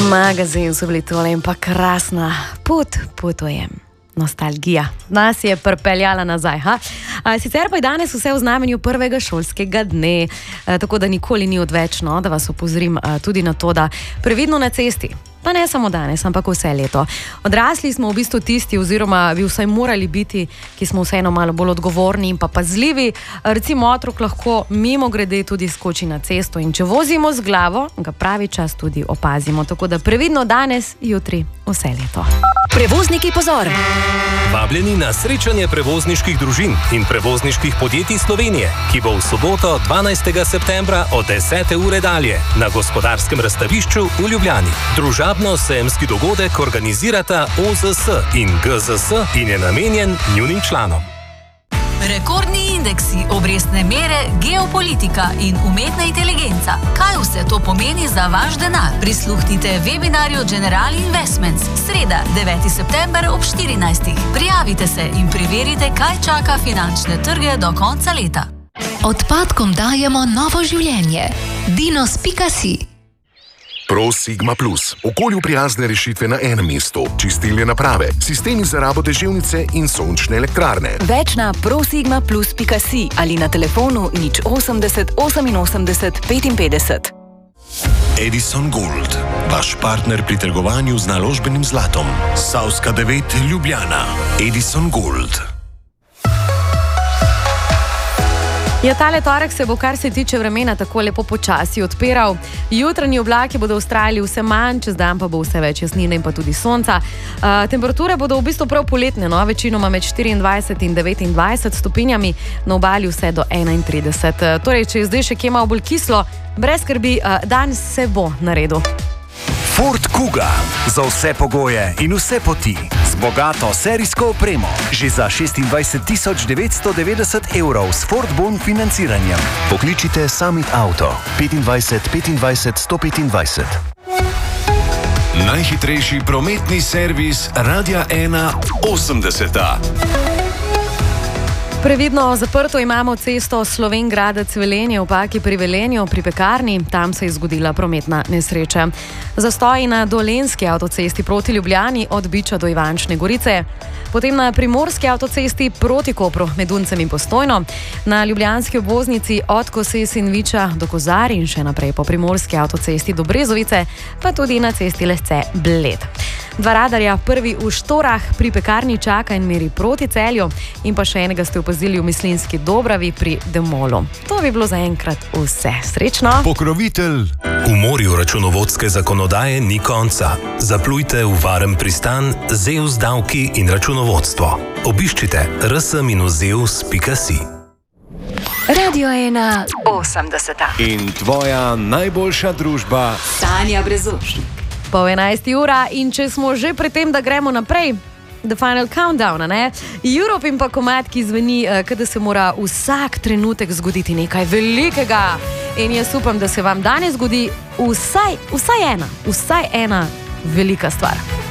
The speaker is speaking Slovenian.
Magazin so bili tole in pa krasna potujem. Nostalgija. Nas je pripeljala nazaj. Sicer pa je danes vse v znamenju prvega šolskega dne, tako da nikoli ni odvečno, da vas opozorim tudi na to, da previdno na cesti. Pa ne samo danes, ampak vse leto. Odrasli smo v bistvu tisti, oziroma bi vsaj morali biti, ki smo vseeno malo bolj odgovorni in pa pazljivi. Recimo otrok lahko mimo grede tudi skoči na cesto in če vozimo z glavo, ga pravi čas tudi opazimo. Tako da previdno danes, jutri, vse leto. Prevozniki, pozor! Vabljeni na srečanje prevozniških družin in prevozniških podjetij Slovenije, ki bo v soboto 12. septembra od 10. ure dalje na Gospodarskem razstavišču v Ljubljani. Družabno-sejemski dogodek organizirata OZS in GZS in je namenjen njunim članom. Rekordni indeksi, obrestne mere, geopolitika in umetna inteligenca. Kaj vse to pomeni za vaš denar? Prisluhnite webinarju General Investments, sreda, 9. september ob 14. Prijavite se in preverite, kaj čaka finančne trge do konca leta. Odpadkom dajemo novo življenje. Dinos.si. Pro Sigma Plus. Okolju prijazne rešitve na enem mestu. Čistilne naprave, sistemi za rabo deževnice in sončne elektrarne. Več na prosigmaplus.si ali na telefonu 080 88 55. Edison Gold. Vaš partner pri trgovanju z naložbenim zlatom. Savska 9, Ljubljana. Edison Gold. Ja, tale torek se bo, kar se tiče vremena, tako lepo počasi odpiral. Jutranji oblaki bodo vztrajali vse manj, čez dan pa bo vse več jasnine in pa tudi sonca. Temperature bodo v bistvu prav poletne, večinoma med 24 in 29 stopinjami, na obali vse do 31. Torej, če je zdaj še kje malo bolj kislo, brez skrbi, dan se bo naredil. Ford Kuga. Za vse pogoje in vse poti. Z bogato serijsko opremo. Že za 26.990 evrov s Ford Bon financiranjem. Pokličite Summit Auto 25 25 125. Najhitrejši prometni servis Radia 1 80. Previdno zaprto imamo cesto Slovenj Gradec-Velenje v Paki pri Velenju, pri pekarni. Tam se je zgodila prometna nesreča. Zastoji na Dolenjski avtocesti proti Ljubljani od Biča do Ivančne Gorice. Potem na Primorski avtocesti proti Kopru med Uncem in Postojno. Na Ljubljanski obvoznici od Koses in Viča do Kozarij in še naprej po Primorski avtocesti do Brezovice, pa tudi na cesti Lesce-Bled. Dva radarja, prvi v Štorah pri pekarni čaka in meri proti Celju in pa še enega ste opazili v Mislinjski Dobravi pri Demolu. To bi bilo zaenkrat vse. Srečno! Pokrovitelj. V morju računovodske zakonodaje ni konca. Zaplujte v varen pristan ZEUS davki in računovodstvo. Obiščite rs-zeus.si. Radio 1 80. In tvoja najboljša družba Tanja Brezušnik. Po 11. ura in če smo že pri tem, da gremo naprej, The Final Countdown, ne? Europe in pa komad, ki zveni, kada se mora vsak trenutek zgoditi nekaj velikega. In jaz upam, da se vam danes zgodi vsaj ena velika stvar.